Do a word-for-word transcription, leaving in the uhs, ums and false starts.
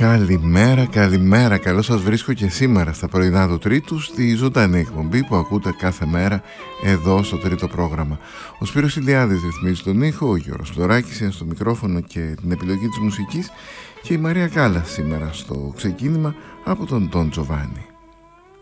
Καλημέρα, καλημέρα. Καλώς σας βρίσκω και σήμερα στα πρωινά του Τρίτου, στη ζωντανή εκπομπή που ακούτε κάθε μέρα εδώ στο τρίτο πρόγραμμα. Ο Σπύρος Ηλιάδης ρυθμίζει τον ήχο, ο Γιώργος Φλωράκης είναι στο μικρόφωνο και την επιλογή της μουσικής και η Μαρία Κάλλας σήμερα στο ξεκίνημα από τον Ντον Τζοβάνι.